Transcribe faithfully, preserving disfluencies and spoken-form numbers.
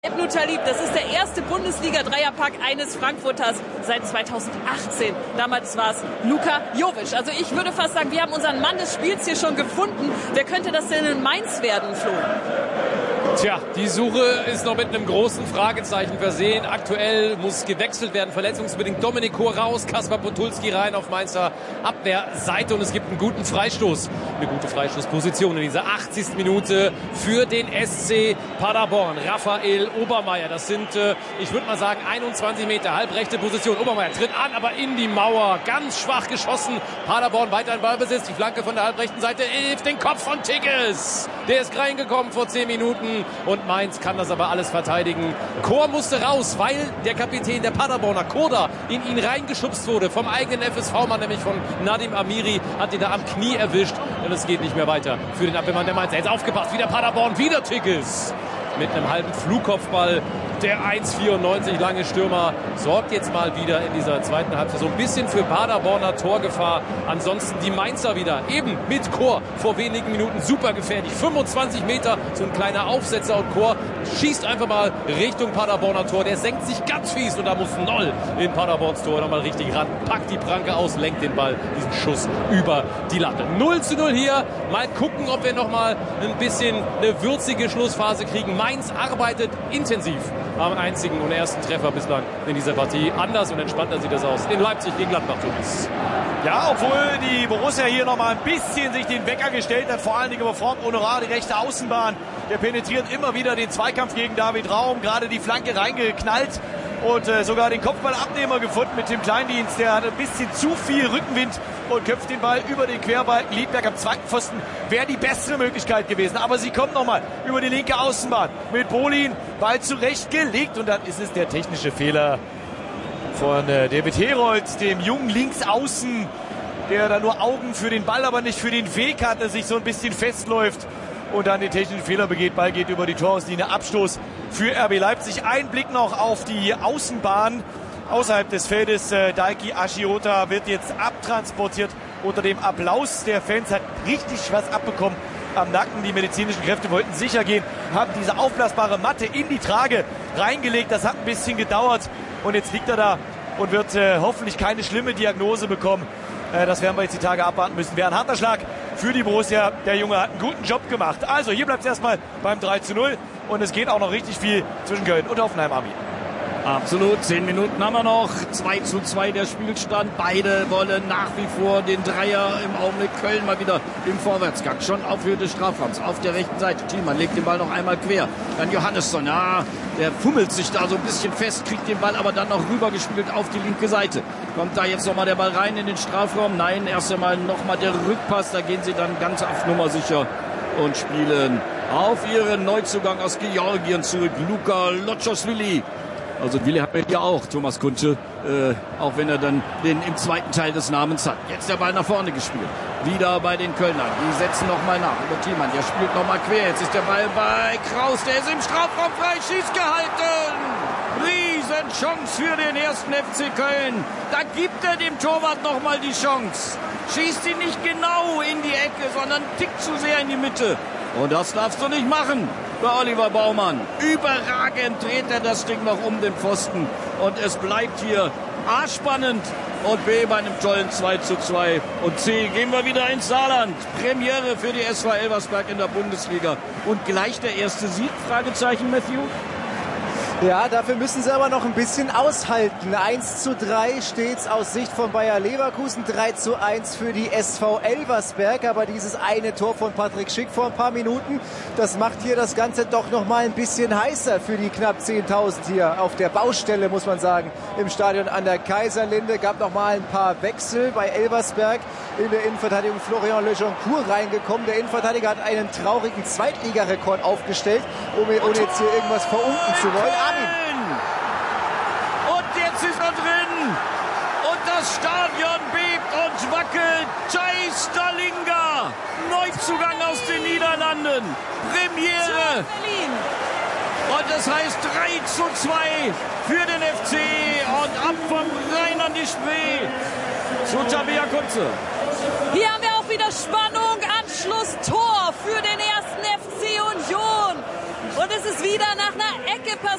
Ibn Talib, das ist der erste Bundesliga-Dreierpack eines Frankfurters seit zweitausendachtzehn. Damals war es Luka Jovic. Also ich würde fast sagen, wir haben unseren Mann des Spiels hier schon gefunden. Wer könnte das denn in Mainz werden, Flo? Tja, die Suche ist noch mit einem großen Fragezeichen versehen. Aktuell muss gewechselt werden, verletzungsbedingt. Dominik Kor raus, Kaspar Podolski rein auf Mainzer Abwehrseite. Und es gibt einen guten Freistoß, eine gute Freistoßposition in dieser achtzigsten Minute für den S C Paderborn. Raphael Obermeier, das sind, äh, ich würde mal sagen, einundzwanzig Meter, halbrechte Position. Obermeier tritt an, aber in die Mauer, ganz schwach geschossen. Paderborn weiter in Ballbesitz, die Flanke von der halbrechten Seite, hilft den Kopf von Tigges. Der ist reingekommen vor zehn Minuten und Mainz kann das aber alles verteidigen. Kor musste raus, weil der Kapitän der Paderborner, Koda, in ihn reingeschubst wurde vom eigenen F S V-Mann, nämlich von Nadim Amiri, hat ihn da am Knie erwischt und es geht nicht mehr weiter für den Abwehrmann der Mainz. Jetzt aufgepasst, wieder Paderborn, wieder Tigges. Mit einem halben Flugkopfball. Der eins Komma vierundneunzig lange Stürmer sorgt jetzt mal wieder in dieser zweiten Halbzeit so ein bisschen für Paderborner Torgefahr. Ansonsten die Mainzer wieder, eben mit Kor vor wenigen Minuten super gefährlich. fünfundzwanzig Meter, so ein kleiner Aufsetzer und Kor schießt einfach mal Richtung Paderborner Tor. Der senkt sich ganz fies und da muss Noll in Paderborns Tor nochmal richtig ran. Packt die Pranke aus, lenkt den Ball, diesen Schuss über die Latte. null zu null hier. Mal gucken, ob wir nochmal ein bisschen eine würzige Schlussphase kriegen. Mainz arbeitet intensiv am einzigen und ersten Treffer bislang in dieser Partie. Anders und entspannter sieht das aus in Leipzig gegen Gladbach, Thomas. Ja, obwohl die Borussia hier noch mal ein bisschen sich den Wecker gestellt hat, vor allen Dingen über Franck Honorat, die rechte Außenbahn. Der penetriert immer wieder den Zweikampf gegen David Raum, gerade die Flanke reingeknallt und äh, sogar den Kopfballabnehmer gefunden mit dem Kleindienst. Der hat ein bisschen zu viel Rückenwind und köpft den Ball über den Querbalken. Liedberg am zweiten Pfosten wäre die beste Möglichkeit gewesen. Aber sie kommt nochmal über die linke Außenbahn mit Bolin. Ball zurechtgelegt und dann ist es der technische Fehler von äh, David Herold, dem jungen Linksaußen, der da nur Augen für den Ball, aber nicht für den Weg hat, der sich so ein bisschen festläuft und dann den technischen Fehler begeht. Ball geht über die Torauslinie, Abstoß für R B Leipzig. Ein Blick noch auf die Außenbahn außerhalb des Feldes. Äh, Daiki Ashiota wird jetzt abtransportiert unter dem Applaus der Fans, hat richtig was abbekommen am Nacken. Die medizinischen Kräfte wollten sicher gehen, haben diese aufblasbare Matte in die Trage reingelegt. Das hat ein bisschen gedauert und jetzt liegt er da und wird äh, hoffentlich keine schlimme Diagnose bekommen. Äh, das werden wir jetzt die Tage abwarten müssen. Wäre ein harter Schlag für die Borussia. Der Junge hat einen guten Job gemacht. Also hier bleibt es erstmal beim drei zu null und es geht auch noch richtig viel zwischen Köln und Hoffenheim, Armin. Absolut, zehn Minuten haben wir noch, zwei zu zwei der Spielstand, beide wollen nach wie vor den Dreier im Augenblick. Köln mal wieder im Vorwärtsgang, schon auf Höhe des Strafraums, auf der rechten Seite. Thielmann legt den Ball noch einmal quer, dann Johannesson, ja, der fummelt sich da so ein bisschen fest, kriegt den Ball aber dann noch rübergespielt auf die linke Seite. Kommt da jetzt nochmal der Ball rein in den Strafraum? Nein, erst einmal nochmal der Rückpass, da gehen sie dann ganz auf Nummer sicher und spielen auf ihren Neuzugang aus Georgien zurück, Luka Lotschosvili. Also Wille hat man ja auch, Thomas Kunze, äh, auch wenn er dann den im zweiten Teil des Namens hat. Jetzt der Ball nach vorne gespielt. Wieder bei den Kölnern. Die setzen nochmal nach. Über Thielmann, der spielt nochmal quer. Jetzt ist der Ball bei Kraus. Der ist im Strafraum frei. Schießt gehalten. Riesenchance für den ersten F C Köln. Da gibt er dem Torwart nochmal die Chance. Schießt ihn nicht genau in die Ecke, sondern tickt zu sehr in die Mitte. Und das darfst du nicht machen bei Oliver Baumann. Überragend dreht er das Ding noch um den Pfosten. Und es bleibt hier A spannend und B bei einem tollen zwei zu zwei. Und C gehen wir wieder ins Saarland. Premiere für die S V Elversberg in der Bundesliga. Und gleich der erste Sieg? Fragezeichen, Matthew? Ja, dafür müssen sie aber noch ein bisschen aushalten. eins zu drei steht's aus Sicht von Bayer Leverkusen, drei zu eins für die S V Elversberg. Aber dieses eine Tor von Patrick Schick vor ein paar Minuten, das macht hier das Ganze doch noch mal ein bisschen heißer für die knapp zehntausend hier auf der Baustelle, muss man sagen, im Stadion an der Kaiserlinde. Gab noch mal ein paar Wechsel bei Elversberg. In der Innenverteidigung Florian Lejoncourt reingekommen. Der Innenverteidiger hat einen traurigen Zweitligarekord aufgestellt, um ohne jetzt hier irgendwas verunken zu wollen. Und jetzt ist er drin. Und das Stadion bebt und wackelt. Jay Stalinga, Neuzugang aus den Niederlanden. Premiere. Und das heißt drei zu zwei für den F C. Und ab vom Rhein an die Spree zu Tabea Kunze. Hier haben wir auch wieder Spannung. Anschlusstor für den ersten F C Union. Und es ist wieder nach einer Ecke Enge Pass